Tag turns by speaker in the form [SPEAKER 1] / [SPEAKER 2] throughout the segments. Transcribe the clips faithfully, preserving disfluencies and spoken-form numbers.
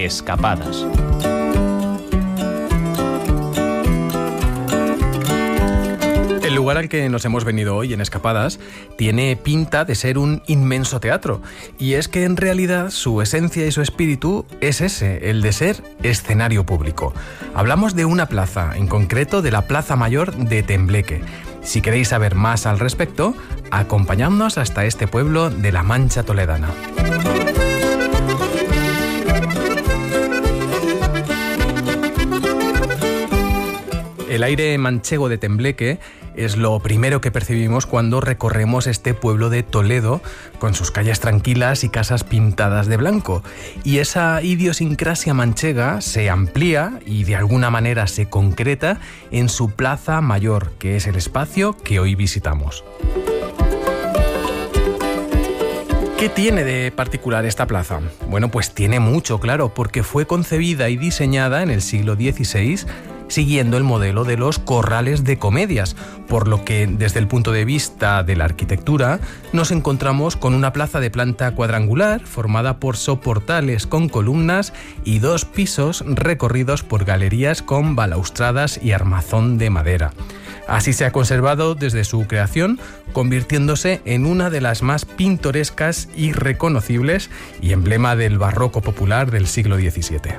[SPEAKER 1] Escapadas.
[SPEAKER 2] El lugar al que nos hemos venido hoy en Escapadas tiene pinta de ser un inmenso teatro, y es que en realidad su esencia y su espíritu es ese, el de ser escenario público. Hablamos de una plaza, en concreto de la Plaza Mayor de Tembleque. Si queréis saber más al respecto, acompañadnos hasta este pueblo de la Mancha toledana. El aire manchego de Tembleque es lo primero que percibimos cuando recorremos este pueblo de Toledo, con sus calles tranquilas y casas pintadas de blanco. Y esa idiosincrasia manchega se amplía y de alguna manera se concreta en su Plaza Mayor, que es el espacio que hoy visitamos. ¿Qué tiene de particular esta plaza? Bueno, pues tiene mucho, claro, porque fue concebida y diseñada en el siglo dieciséis siguiendo el modelo de los corrales de comedias, por lo que desde el punto de vista de la arquitectura nos encontramos con una plaza de planta cuadrangular formada por soportales con columnas y dos pisos recorridos por galerías con balaustradas y armazón de madera. Así se ha conservado desde su creación, convirtiéndose en una de las más pintorescas y reconocibles y emblema del barroco popular del siglo diecisiete.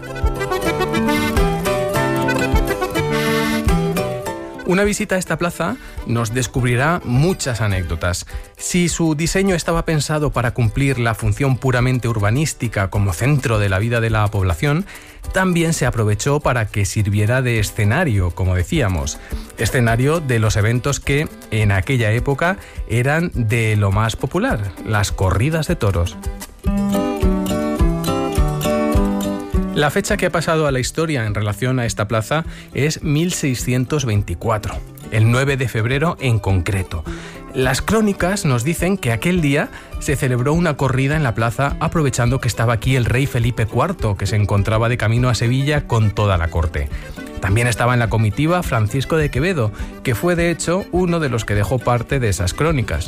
[SPEAKER 2] Una visita a esta plaza nos descubrirá muchas anécdotas. Si su diseño estaba pensado para cumplir la función puramente urbanística como centro de la vida de la población, también se aprovechó para que sirviera de escenario, como decíamos. Escenario de los eventos que en aquella época eran de lo más popular, las corridas de toros. La fecha que ha pasado a la historia en relación a esta plaza es mil seiscientos veinticuatro, el nueve de febrero en concreto. Las crónicas nos dicen que aquel día se celebró una corrida en la plaza aprovechando que estaba aquí el rey Felipe cuarto, que se encontraba de camino a Sevilla con toda la corte. También estaba en la comitiva Francisco de Quevedo, que fue de hecho uno de los que dejó parte de esas crónicas.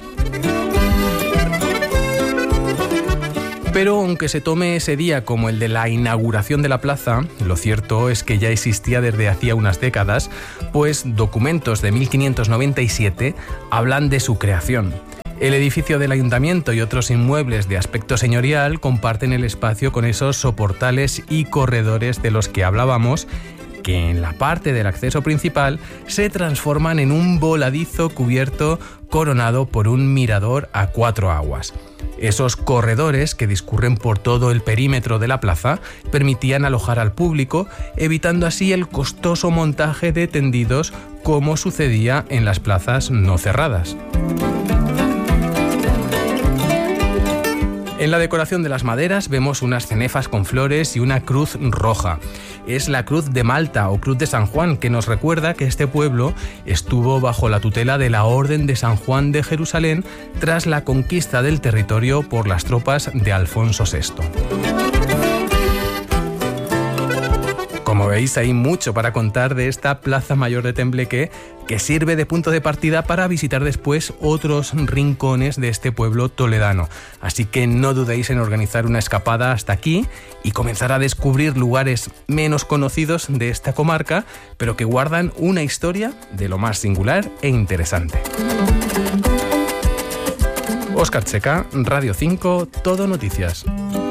[SPEAKER 2] Pero aunque se tome ese día como el de la inauguración de la plaza, lo cierto es que ya existía desde hacía unas décadas, pues documentos de mil quinientos noventa y siete hablan de su creación. El edificio del ayuntamiento y otros inmuebles de aspecto señorial comparten el espacio con esos soportales y corredores de los que hablábamos, que en la parte del acceso principal se transforman en un voladizo cubierto coronado por un mirador a cuatro aguas. Esos corredores que discurren por todo el perímetro de la plaza permitían alojar al público, evitando así el costoso montaje de tendidos como sucedía en las plazas no cerradas. En la decoración de las maderas vemos unas cenefas con flores y una cruz roja. Es la Cruz de Malta o Cruz de San Juan, que nos recuerda que este pueblo estuvo bajo la tutela de la Orden de San Juan de Jerusalén tras la conquista del territorio por las tropas de Alfonso sexto. Como veis, hay mucho para contar de esta Plaza Mayor de Tembleque, que sirve de punto de partida para visitar después otros rincones de este pueblo toledano. Así que no dudéis en organizar una escapada hasta aquí y comenzar a descubrir lugares menos conocidos de esta comarca, pero que guardan una historia de lo más singular e interesante. Óscar Checa, Radio cinco, Todo Noticias.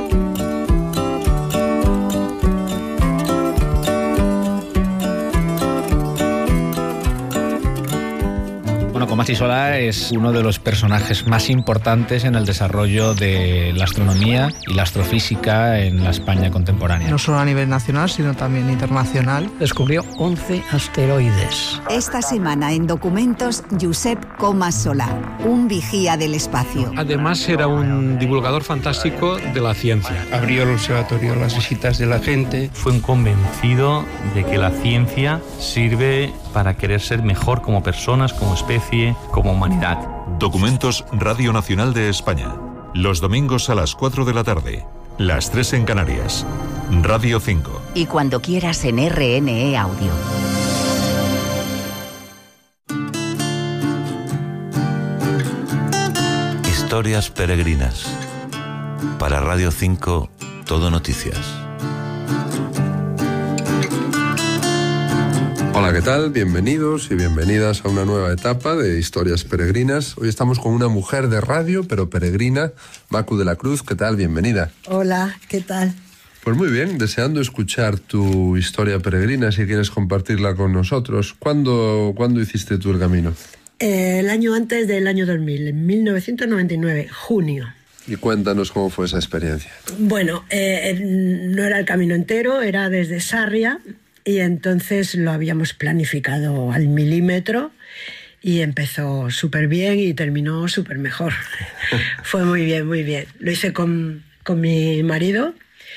[SPEAKER 3] Comas Solà es uno de los personajes más importantes en el desarrollo de la astronomía y la astrofísica en la España contemporánea.
[SPEAKER 4] No solo a nivel nacional, sino también internacional.
[SPEAKER 5] Descubrió once asteroides.
[SPEAKER 6] Esta semana en Documentos, Josep Comas Solà, un vigía del espacio.
[SPEAKER 7] Además era un divulgador fantástico de la ciencia.
[SPEAKER 8] Abrió el observatorio a las visitas de la gente.
[SPEAKER 9] Fue un convencido de que la ciencia sirve para querer ser mejor como personas, como especie, como humanidad.
[SPEAKER 10] Documentos Radio Nacional de España. Los domingos a las cuatro de la tarde. Las tres en Canarias. Radio cinco.
[SPEAKER 6] Y cuando quieras en R N E Audio.
[SPEAKER 11] Historias peregrinas. Para Radio cinco, Todo Noticias.
[SPEAKER 1] Hola, ¿qué tal? Bienvenidos y bienvenidas a una nueva etapa de Historias Peregrinas. Hoy estamos con una mujer de radio, pero peregrina, Macu de la Cruz. ¿Qué tal? Bienvenida.
[SPEAKER 11] Hola, ¿qué tal?
[SPEAKER 1] Pues muy bien, deseando escuchar tu historia peregrina, si quieres compartirla con nosotros. ¿Cuándo, ¿cuándo hiciste tú el camino?
[SPEAKER 11] Eh, el año antes del año dos mil, en mil novecientos noventa y nueve, junio.
[SPEAKER 1] Y cuéntanos cómo fue esa experiencia.
[SPEAKER 11] Bueno, eh, no era el camino entero, era desde Sarria, y entonces lo habíamos planificado al milímetro y empezó súper bien y terminó súper mejor. Fue muy bien, muy bien. Lo hice con, con mi marido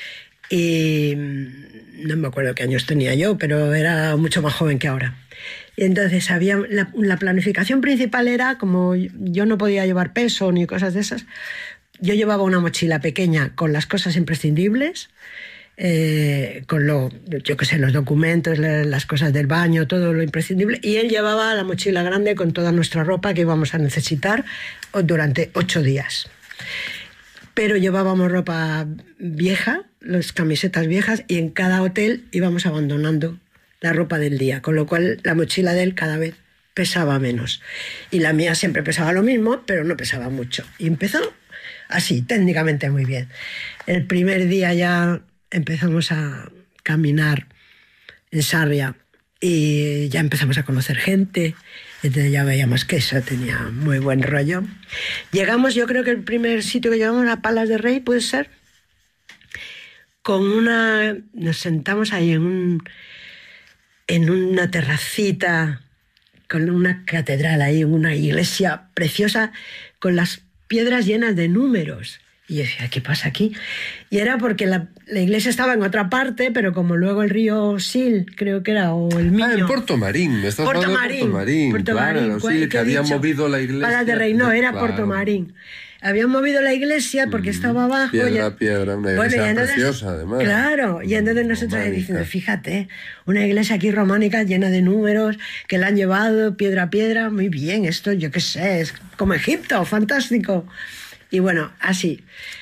[SPEAKER 11] y no me acuerdo qué años tenía yo, pero era mucho más joven que ahora. Y entonces había la, la planificación principal era, como yo no podía llevar peso ni cosas de esas, yo llevaba una mochila pequeña con las cosas imprescindibles, eh, con lo, yo qué sé, los documentos, las cosas del baño, todo lo imprescindible, y él llevaba la mochila grande con toda nuestra ropa que íbamos a necesitar durante ocho días. Pero llevábamos ropa vieja, las camisetas viejas, y en cada hotel íbamos abandonando la ropa del día, con lo cual la mochila de él cada vez pesaba menos. Y la mía siempre pesaba lo mismo, pero no pesaba mucho. Y empezó así, técnicamente muy bien. El primer día ya empezamos a caminar en Sarria y ya empezamos a conocer gente. Entonces ya veíamos que eso tenía muy buen rollo. Llegamos, yo creo que el primer sitio que llegamos a Palas de Rey, ¿puede ser? Con una... Nos sentamos ahí en, un, en una terracita, con una catedral ahí, una iglesia preciosa, con las piedras llenas de números. Y yo decía, ¿qué pasa aquí? Y era porque la, la iglesia estaba en otra parte, pero como luego el río Sil, creo que era, o el Miño...
[SPEAKER 1] Ah, en Puerto Marín, me estás
[SPEAKER 11] Puerto
[SPEAKER 1] hablando
[SPEAKER 11] Marín,
[SPEAKER 1] de Puerto Marín,
[SPEAKER 11] Puerto
[SPEAKER 1] claro,
[SPEAKER 11] Marín,
[SPEAKER 1] sí, que habían movido la iglesia.
[SPEAKER 11] Palas de Rey, no, era
[SPEAKER 1] claro.
[SPEAKER 11] Puerto Marín. Habían movido la iglesia porque estaba abajo.
[SPEAKER 1] Piedra,
[SPEAKER 11] y,
[SPEAKER 1] piedra, una iglesia
[SPEAKER 11] bueno, y entonces,
[SPEAKER 1] preciosa, además.
[SPEAKER 11] Claro, y entonces nosotros diciendo, fíjate, una iglesia aquí románica llena de números, que la han llevado piedra a piedra, muy bien, esto yo qué sé, es como Egipto, fantástico. Y bueno, así.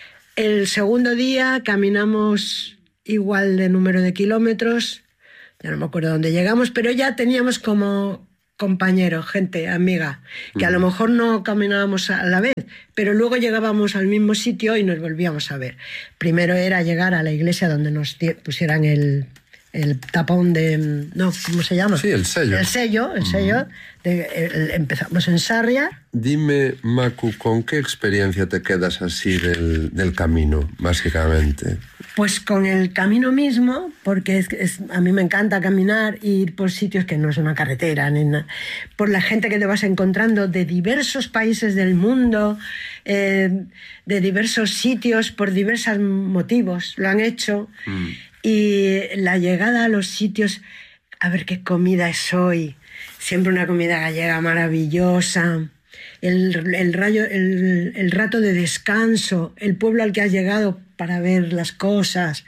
[SPEAKER 11] El segundo día caminamos igual de número de kilómetros, ya no me acuerdo dónde llegamos, pero ya teníamos como compañeros, gente, amiga, que a lo mejor no caminábamos a la vez, pero luego llegábamos al mismo sitio y nos volvíamos a ver. Primero era llegar a la iglesia donde nos pusieran el, el tapón de... No, ¿cómo se llama?
[SPEAKER 1] Sí, el sello.
[SPEAKER 11] El sello, el sello. De, el, empezamos en Sarria.
[SPEAKER 1] Dime, Macu, ¿con qué experiencia te quedas así del, del camino, básicamente?
[SPEAKER 11] Pues con el camino mismo, porque es, es, a mí me encanta caminar e ir por sitios que no es una carretera, ni na, por la gente que te vas encontrando de diversos países del mundo, eh, de diversos sitios, por diversos motivos, lo han hecho. Mm. Y la llegada a los sitios, a ver qué comida es hoy, siempre una comida gallega maravillosa, el, el, rayo, el, el rato de descanso, el pueblo al que has llegado para ver las cosas.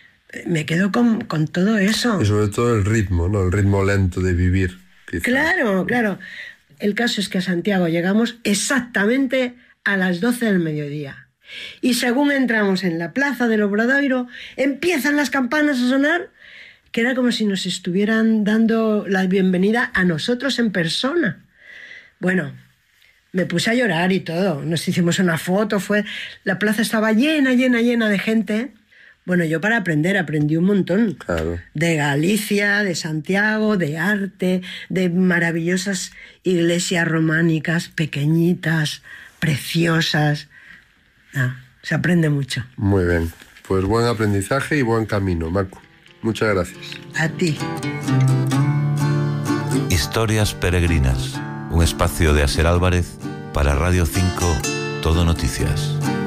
[SPEAKER 11] Me quedo con, con todo eso.
[SPEAKER 1] Y sobre todo el ritmo, ¿no? El ritmo lento de vivir. Quizá.
[SPEAKER 11] Claro, claro. El caso es que a Santiago llegamos exactamente a las doce del mediodía. Y según entramos en la plaza del Obradoiro, empiezan las campanas a sonar, que era como si nos estuvieran dando la bienvenida a nosotros en persona. Bueno, me puse a llorar y todo. Nos hicimos una foto, fue... La plaza estaba llena, llena, llena de gente. Bueno, yo para aprender aprendí un montón.
[SPEAKER 1] Claro.
[SPEAKER 11] De Galicia, de Santiago, de arte, de maravillosas iglesias románicas, pequeñitas, preciosas. Ah, se aprende mucho.
[SPEAKER 1] Muy bien. Pues buen aprendizaje y buen camino, Macu. Muchas gracias.
[SPEAKER 11] A ti.
[SPEAKER 12] Historias Peregrinas, un espacio de Aser Álvarez para Radio cinco, Todo Noticias.